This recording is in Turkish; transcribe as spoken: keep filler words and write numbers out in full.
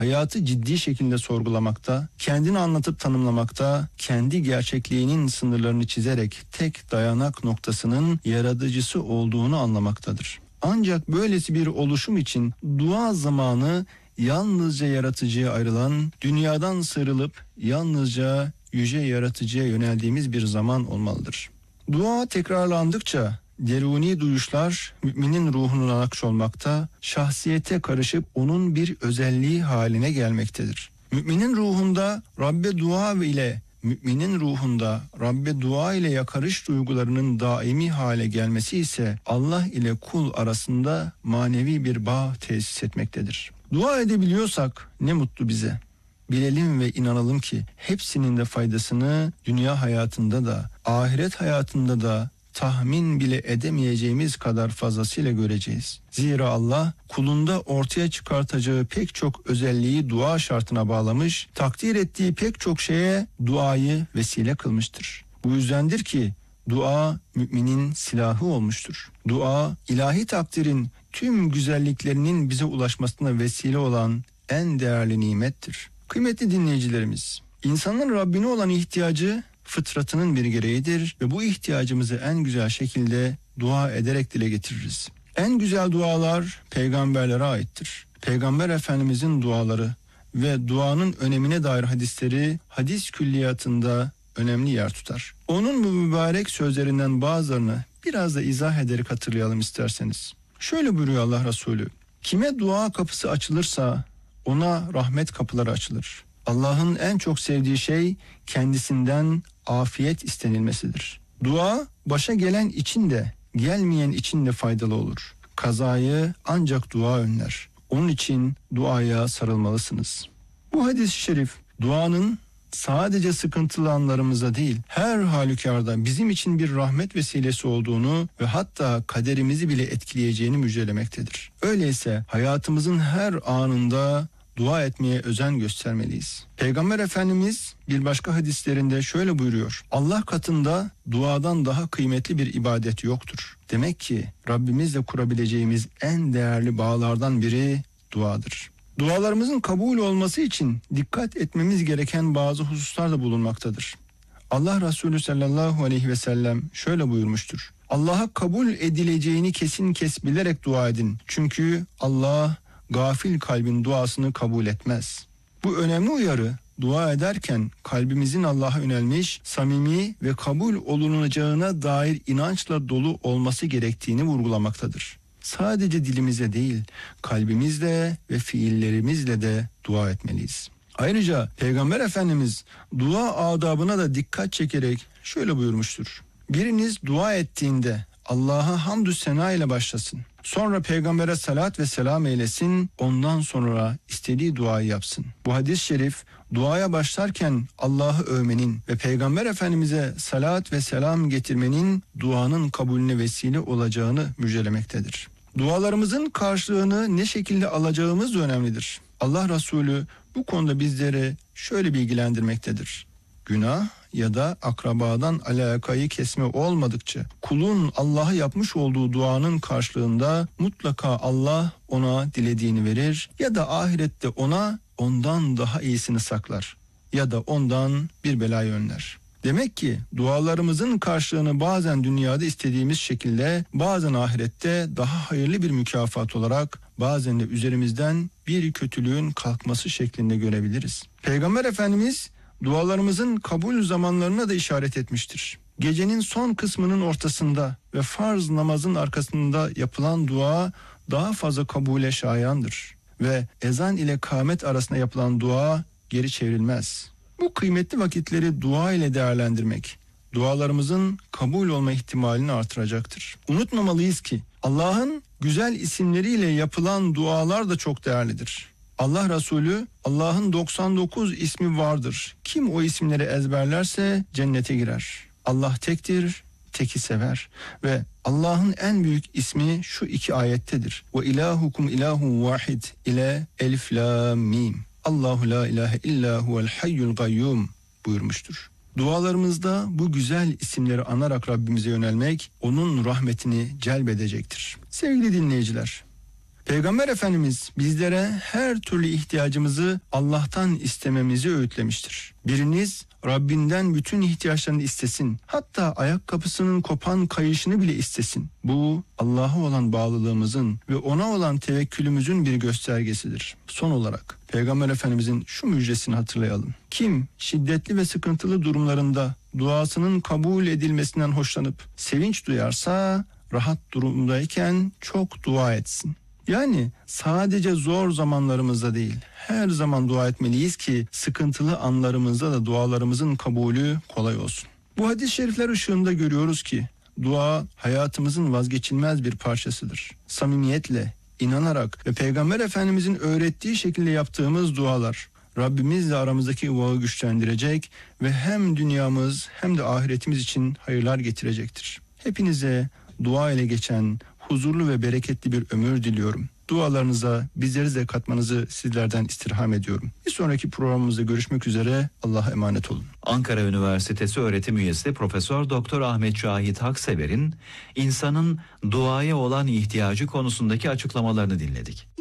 hayatı ciddi şekilde sorgulamakta, kendini anlatıp tanımlamakta, kendi gerçekliğinin sınırlarını çizerek tek dayanak noktasının yaratıcısı olduğunu anlamaktadır. Ancak böylesi bir oluşum için dua zamanı yalnızca yaratıcıya ayrılan, dünyadan sıyrılıp yalnızca yüce yaratıcıya yöneldiğimiz bir zaman olmalıdır. Dua tekrarlandıkça deruni duyuşlar müminin ruhuna nakşolmakta, şahsiyete karışıp onun bir özelliği haline gelmektedir. Müminin ruhunda Rabbe dua ile Müminin ruhunda Rabbe dua ile yakarış duygularının daimi hale gelmesi ise Allah ile kul arasında manevi bir bağ tesis etmektedir. Dua edebiliyorsak ne mutlu bize. Bilelim ve inanalım ki hepsinin de faydasını dünya hayatında da, ahiret hayatında da tahmin bile edemeyeceğimiz kadar fazlasıyla göreceğiz. Zira Allah kulunda ortaya çıkartacağı pek çok özelliği dua şartına bağlamış, takdir ettiği pek çok şeye duayı vesile kılmıştır. Bu yüzdendir ki dua müminin silahı olmuştur. Dua ilahi takdirin tüm güzelliklerinin bize ulaşmasına vesile olan en değerli nimettir. Kıymetli dinleyicilerimiz, insanın Rabbine olan ihtiyacı fıtratının bir gereğidir ve bu ihtiyacımızı en güzel şekilde dua ederek dile getiririz. En güzel dualar peygamberlere aittir. Peygamber Efendimizin duaları ve duanın önemine dair hadisleri hadis külliyatında önemli yer tutar. Onun bu mübarek sözlerinden bazılarını biraz da izah ederek hatırlayalım isterseniz. Şöyle buyuruyor Allah Resulü: kime dua kapısı açılırsa ona rahmet kapıları açılır. Allah'ın en çok sevdiği şey kendisinden afiyet istenilmesidir. Dua başa gelen için de gelmeyen için de faydalı olur. Kazayı ancak dua önler. Onun için duaya sarılmalısınız. Bu hadis-i şerif duanın sadece sıkıntılı anlarımızda değil, her halükarda bizim için bir rahmet vesilesi olduğunu ve hatta kaderimizi bile etkileyeceğini müjdelemektedir. Öyleyse hayatımızın her anında dua etmeye özen göstermeliyiz. Peygamber Efendimiz bir başka hadislerinde şöyle buyuruyor: Allah katında duadan daha kıymetli bir ibadet yoktur. Demek ki Rabbimizle kurabileceğimiz en değerli bağlardan biri duadır. Dualarımızın kabul olması için dikkat etmemiz gereken bazı hususlar da bulunmaktadır. Allah Resulü sallallahu aleyhi ve sellem şöyle buyurmuştur: Allah'a kabul edileceğini kesin kes bilerek dua edin. Çünkü Allah gafil kalbin duasını kabul etmez. Bu önemli uyarı, dua ederken kalbimizin Allah'a yönelmiş, samimi ve kabul olunacağına dair inançla dolu olması gerektiğini vurgulamaktadır. Sadece dilimizle değil, kalbimizle ve fiillerimizle de dua etmeliyiz. Ayrıca Peygamber Efendimiz dua adabına da dikkat çekerek şöyle buyurmuştur: biriniz dua ettiğinde Allah'a hamdü sena ile başlasın. Sonra peygambere salat ve selam eylesin. Ondan sonra istediği duayı yapsın. Bu hadis-i şerif duaya başlarken Allah'ı övmenin ve Peygamber Efendimiz'e salat ve selam getirmenin duanın kabulüne vesile olacağını müjdelemektedir. Dualarımızın karşılığını ne şekilde alacağımız da önemlidir. Allah Resulü bu konuda bizleri şöyle bilgilendirmektedir: günah ya da akrabadan alakayı kesme olmadıkça kulun Allah'a yapmış olduğu duanın karşılığında mutlaka Allah ona dilediğini verir ya da ahirette ona ondan daha iyisini saklar ya da ondan bir belayı önler. Demek ki dualarımızın karşılığını bazen dünyada istediğimiz şekilde, bazen ahirette daha hayırlı bir mükafat olarak, bazen de üzerimizden bir kötülüğün kalkması şeklinde görebiliriz. Peygamber Efendimiz dualarımızın kabul zamanlarına da işaret etmiştir. Gecenin son kısmının ortasında ve farz namazın arkasında yapılan dua daha fazla kabule şayandır ve ezan ile kâmet arasında yapılan dua geri çevrilmez. Bu kıymetli vakitleri dua ile değerlendirmek, dualarımızın kabul olma ihtimalini artıracaktır. Unutmamalıyız ki Allah'ın güzel isimleriyle yapılan dualar da çok değerlidir. Allah Resulü, Allah'ın doksan dokuz ismi vardır. Kim o isimleri ezberlerse cennete girer. Allah tektir, teki sever. Ve Allah'ın en büyük ismi şu iki ayettedir. Ve ilahukum ilahun vahid ile elif lam mim. Allahu la ilahe illa huvel hayyul gayyum buyurmuştur. Dualarımızda bu güzel isimleri anarak Rabbimize yönelmek onun rahmetini celbedecektir. Sevgili dinleyiciler, Peygamber Efendimiz bizlere her türlü ihtiyacımızı Allah'tan istememizi öğütlemiştir. Biriniz Rabbinden bütün ihtiyaçlarını istesin. Hatta ayakkabısının kopan kayışını bile istesin. Bu Allah'a olan bağlılığımızın ve ona olan tevekkülümüzün bir göstergesidir. Son olarak Peygamber Efendimizin şu müjdesini hatırlayalım. Kim şiddetli ve sıkıntılı durumlarında duasının kabul edilmesinden hoşlanıp sevinç duyarsa rahat durumdayken çok dua etsin. Yani sadece zor zamanlarımızda değil, her zaman dua etmeliyiz ki sıkıntılı anlarımızda da dualarımızın kabulü kolay olsun. Bu hadis-i şerifler ışığında görüyoruz ki dua hayatımızın vazgeçilmez bir parçasıdır. Samimiyetle, inanarak ve Peygamber Efendimizin öğrettiği şekilde yaptığımız dualar Rabbimizle aramızdaki bağı güçlendirecek ve hem dünyamız hem de ahiretimiz için hayırlar getirecektir. Hepinize dua ile geçen huzurlu ve bereketli bir ömür diliyorum. Dualarınıza bizleri de katmanızı sizlerden istirham ediyorum. Bir sonraki programımızda görüşmek üzere. Allah'a emanet olun. Ankara Üniversitesi öğretim üyesi Profesör Doktor Ahmet Cahit Haksever'in insanın duaya olan ihtiyacı konusundaki açıklamalarını dinledik.